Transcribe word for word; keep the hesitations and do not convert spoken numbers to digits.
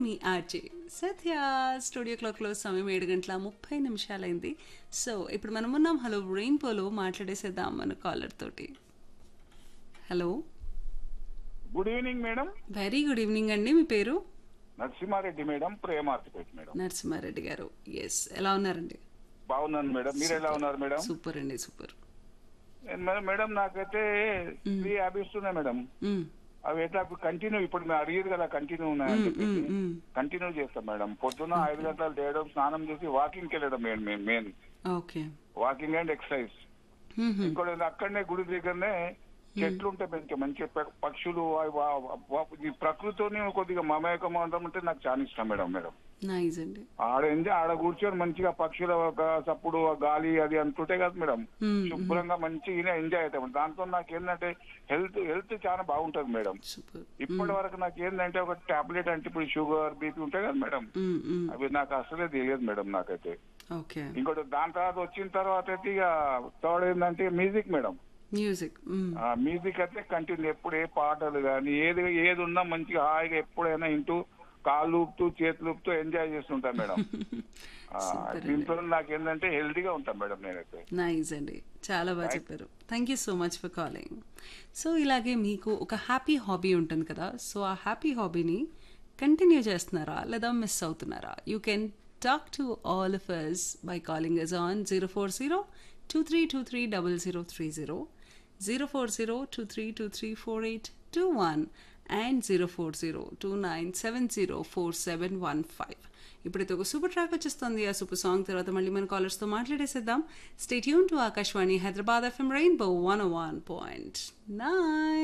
మీ RJ సత్య studio క్లాక్లో సమయం ఏడు గంటల ముప్పై నిమిషాలైంది. సో ఇప్పుడు మనం ఉన్నాం హలో రెయిన్బోలో మాట్లాడేసేద్దాం మన కాలర్ తోటి. Hello, good evening madam. Very good evening అండి. మీ పేరు? Narasimha Reddy madam, ప్రేమార్తిపేట madam. నరసింహారెడ్డి గారు. ఎస్, ఎలా ఉన్నారండి? బాగున్నాను మేడం, మీరు ఎలా ఉన్నారు మేడం? సూపర్ అండి, సూపర్. మేడం మేడం నాకైతే త్రీ హ్యాబిట్స్ ఉన్నాయి మేడం. అవి అయితే అప్పుడు కంటిన్యూ, ఇప్పుడు మీరు అడిగేది కదా కంటిన్యూ ఉన్నాయని చెప్పేసి కంటిన్యూ చేస్తాం మేడం. పొద్దున్న ఐదు గంటలు లేయడం, స్నానం చేసి వాకింగ్కి వెళ్ళడం main main main okay. Walking and exercise. ఇంకోటి అక్కడనే గుడి దగ్గరనే చెట్లు ఉంటాయి మంచి మంచి ప- పక్షులు అవి వా- వా- ఈ ప్రకృతితోని కొద్దిగా మమేకం అవడం అంటే నాకు చాలా ఇష్టం మేడం. మేడం నైస్ అండి. ఆడ ఎంజాయ్, ఆడ కూర్చొని మంచిగా పక్షుల ఒక చప్పుడు, ఆ గాలి అది అంటుంటాయి కదా మేడం. శుభ్రంగా మంచిగా ఎంజాయ్ అవుతాం. దాంతో నాకు ఏంటంటే హెల్త్ హెల్త్ చాలా బాగుంటది మేడం. సూపర్. ఇప్పటి వరకు నాకు ఏంటంటే ఒక టాబ్లెట్ అంటే ఇప్పుడు షుగర్ బీపీ ఉంటాయి కదా మేడం, అవి నాకు అసలే తెలియదు మేడం నాకైతే. ఓకే. ఇంకోటి దాని తర్వాత వచ్చిన తర్వాత అయితే ఇక థర్డ్ ఏంటంటే మ్యూజిక్ మేడం. మ్యూజిక్. ఆ మ్యూజిక్ అయితే కంటిన్యూ, ఎప్పుడు ఏ పాటలు కానీ ఏది ఏది ఉన్నా మంచిగా హాయిగా ఎప్పుడైనా ఇంటూ కాళ్ళు ఊపుతూ చేతులు ఊపుతూ ఎంజాయ్ చేస్తుంటాను మేడం. ఆ, దీంతో నాకు ఏంటంటే హెల్తీగా ఉంటాను మేడం నేనైతే. నైస్ అండి, చాలా బాగా చెప్పారు. Thank you so much for calling. So ఇలాగే మీకు ఒక హ్యాపీ హాబీ ఉంటుంది కదా, సో ఆ హ్యాపీ హాబీని కంటిన్యూ చేస్తున్నారా లేదా మిస్ అవుతున్నారా? You can talk to all of us by calling us on zero four zero two three two three double zero three zero, zero four zero two three two three four eight two one and zero four zero two nine seven zero four seven one five. ఇప్పుడైతే ఒక super track వచ్చేస్తుంది. ఆ super song తర్వాత మళ్ళీ మన కాలర్స్తో మాట్లాడేసేద్దాం. Stay tune to Akashvani Hyderabad FM rainbow one one point nine.